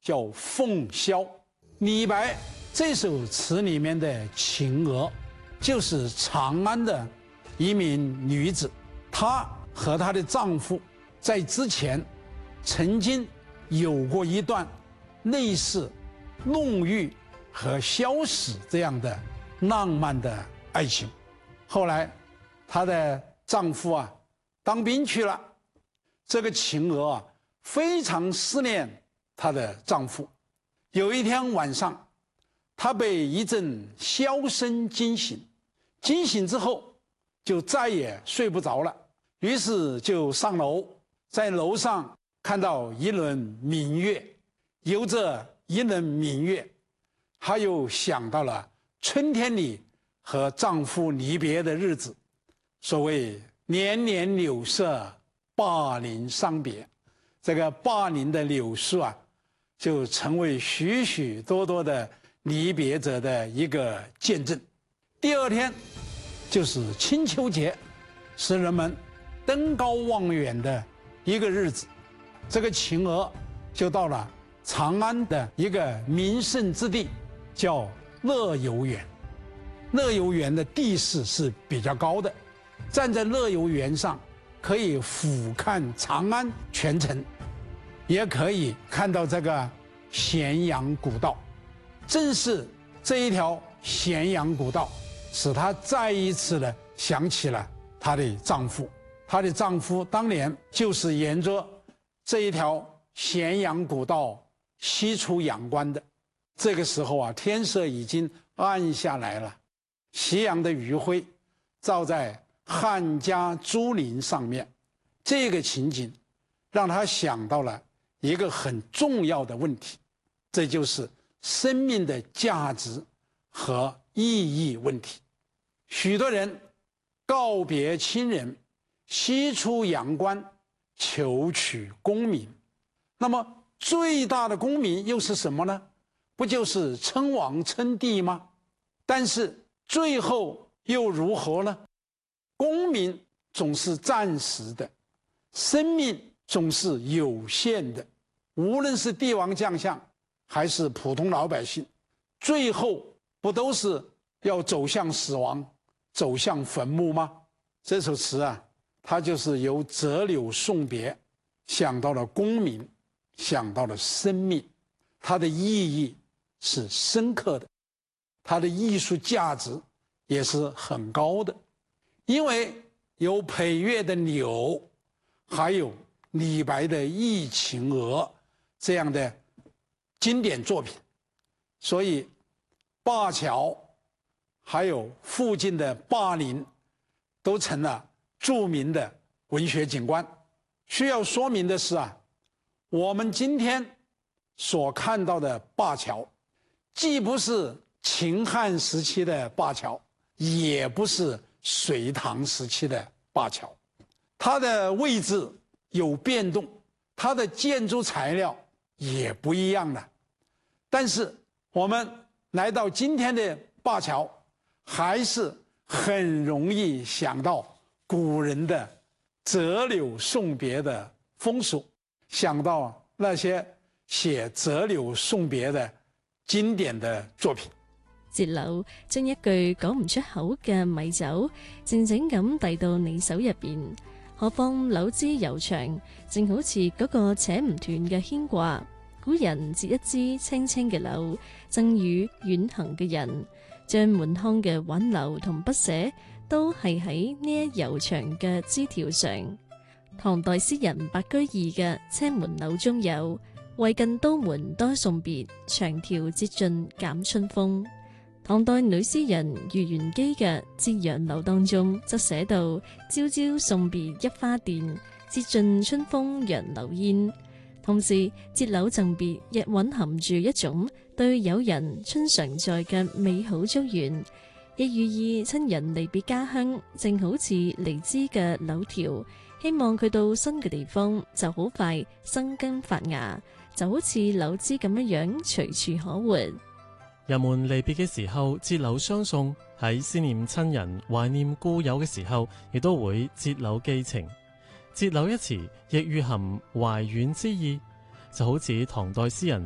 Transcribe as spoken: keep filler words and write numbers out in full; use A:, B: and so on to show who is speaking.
A: 叫鳳簫。李白这首词里面的晴娥，就是长安的一名女子，她和她的丈夫在之前曾经有过一段类似弄玉和萧史这样的浪漫的爱情。后来她的丈夫啊当兵去了，这个晴娥啊非常思念她的丈夫。有一天晚上，她被一阵箫声惊醒，惊醒之后就再也睡不着了，于是就上楼，在楼上看到一轮明月，由这一轮明月，她又想到了春天里和丈夫离别的日子。所谓年年柳色，灞陵伤别，这个灞陵的柳树啊，就成为许许多多的离别者的一个见证。第二天就是清秋节，是人们登高望远的一个日子。这个晴娥就到了长安的一个名胜之地，叫乐游原。乐游原的地势是比较高的，站在乐游原上可以俯瞰长安全城，也可以看到这个咸阳古道。正是这一条咸阳古道，使她再一次的想起了她的丈夫。她的丈夫当年就是沿着这一条咸阳古道西出阳关的。这个时候啊，天色已经暗下来了，夕阳的余晖照在汉家朱陵上面，这个情景让他想到了一个很重要的问题，这就是生命的价值和意义问题。许多人告别亲人，西出阳关，求取功名。那么最大的功名又是什么呢？不就是称王称帝吗？但是最后又如何呢？功名总是暂时的，生命总是有限的。无论是帝王将相还是普通老百姓，最后不都是要走向死亡，走向坟墓吗？这首词啊，它就是由折柳送别想到了功名，想到了生命，它的意义是深刻的，它的艺术价值也是很高的。因为有裴岳的柳，还有李白的《忆晴娥》这样的经典作品，所以灞桥还有附近的灞陵都成了著名的文学景观。需要说明的是啊，我们今天所看到的灞桥，既不是秦汉时期的灞桥，也不是隋唐时期的灞桥，它的位置有变动，它的建筑材料也不一样了。但是我们来到今天的灞桥，还是很容易想到古人的折柳送別的風俗，想到那些寫折柳送別的經典的作品。
B: 節柳將一句講唔出口嘅米酒靜靜咁遞到你手入邊，何況柳枝悠長，正好似嗰個扯唔斷嘅牽掛。古人折一支青青嘅柳，贈予遠行嘅人，將滿腔嘅挽留同不捨都係喺呢一悠長嘅枝條上。唐代詩人白居易嘅《車門柳》中有為近都門多送別，長條折盡減春風。唐代女詩人余元姬嘅《折楊柳》當中則寫到朝朝送別一花鈿，折盡春風楊柳煙。同時折柳贈別亦蘊含住一種對友人春常在嘅美好祝願，亦寓意親人離別家鄉，正好似離枝嘅柳條，希望佢到新嘅地方就好快生根發芽，就好似柳枝咁樣樣隨處可活。
C: 人們離別嘅時候折柳相送，喺思念親人、懷念故友嘅時候，亦都會折柳寄情。折柳一詞亦蘊含懷遠之意，就好似唐代詩人